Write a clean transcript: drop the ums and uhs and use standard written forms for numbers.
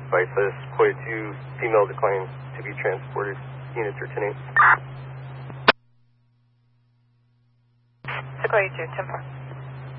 Vices, Sequoia 2, female decline to be transported. Units are 10-8. Sequoia 2, 10-4.